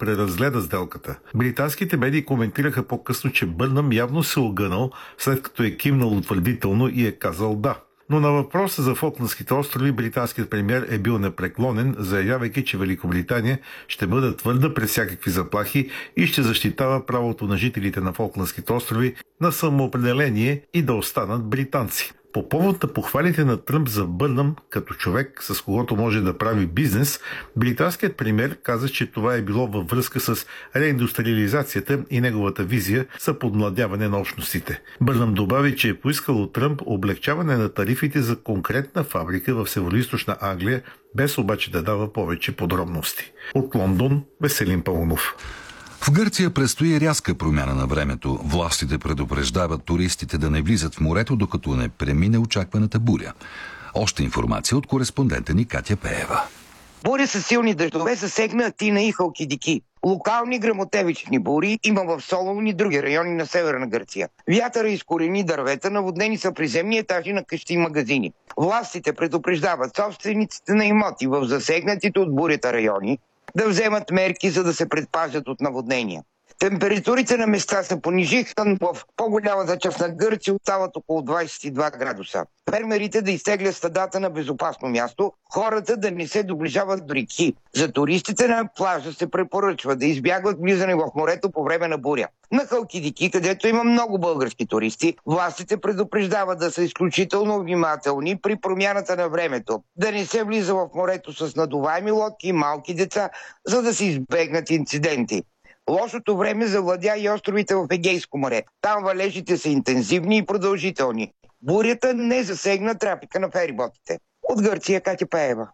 преразгледа сделката. Британските медии коментираха по-късно, че Бърнъм явно се огънал, след като е кимнал утвърдително и е казал да. Но на въпроса за Фолкландските острови британският премиер е бил непреклонен, заявявайки, че Великобритания ще бъде твърда през всякакви заплахи и ще защитава правото на жителите на Фолкландските острови на самоопределение и да останат британци. По повод на похвалите на Тръмп за Бърнъм като човек, с когото може да прави бизнес, британският премиер каза, че това е било във връзка с реиндустриализацията и неговата визия за подмладяване на общностите. Бърнъм добави, че е поискал от Тръмп облегчаване на тарифите за конкретна фабрика в Североизточна Англия, без обаче да дава повече подробности. От Лондон, Веселин Паунов. В Гърция предстои рязка промяна на времето. Властите предупреждават туристите да не влизат в морето, докато не премине очакваната буря. Още информация от кореспондента ни Катя Пеева. Буря с силни дъждове засегна Атина и Халкидики. Локални гръмотевични бури има в Солун и други райони на северна Гърция. Вятъра изкорени дървета, наводнени са приземни етажи на къщи и магазини. Властите предупреждават собствениците на имоти в засегнатите от бурята райони да вземат мерки, за да се предпазят от наводнения. Температурите на места се понижиха, но в по-голямата част на Гърция остават около 22 градуса. Фермерите да изтеглят стадата на безопасно място, хората да не се доближават до реки. За туристите на плажа се препоръчва да избягват влизане в морето по време на буря. На Халкидики, където има много български туристи, властите предупреждават да са изключително внимателни при промяната на времето, да не се влиза в морето с надуваеми лодки и малки деца, за да се избегнат инциденти. Лошото време завладя и островите в Егейско море. Там валежите са интензивни и продължителни. Бурята не засегна трафика на фериботите. От Гърция, Катя Пеева.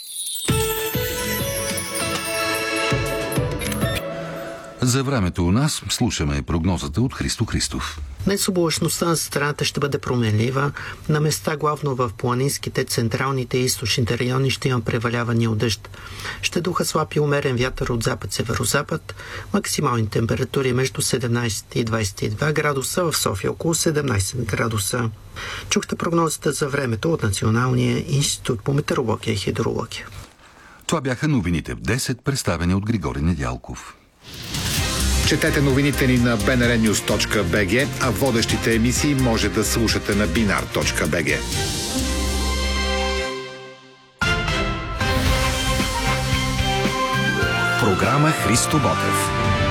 За времето у нас слушаме прогнозата от Христо Христов. Днес облачността на страната ще бъде променлива. На места, главно в планинските, централните и източните райони, ще има превалявания от дъжд. Ще духа слаб и умерен вятър от запад-северозапад. Максимални температури между 17 и 22 градуса, в София около 17 градуса. Чухте прогнозата за времето от Националния институт по метеорология и хидрология. Това бяха новините в 10, представени от Григорий Недялков. Четете новините ни на bnrnews.bg, а водещите емисии може да слушате на binar.bg. Програма Христо Ботев.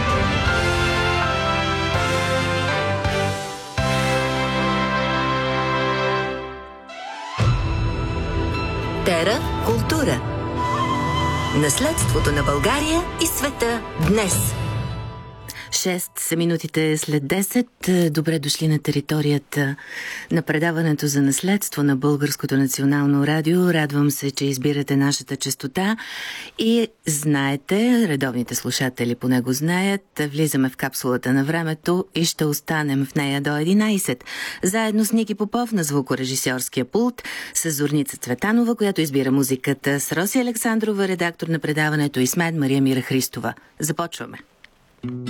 Тера култура. Наследството на България и света днес. 6 са минутите след 10. Добре дошли на територията на предаването за наследство на Българското национално радио. Радвам се, че избирате нашата честота и знаете, редовните слушатели по него знаят, влизаме в капсулата на времето и ще останем в нея до 11. Заедно с Ники Попов на звукорежисьорския пулт, с Зорница Цветанова, която избира музиката, с Роси Александрова, редактор на предаването, и с мен Мария Мира Христова. Започваме.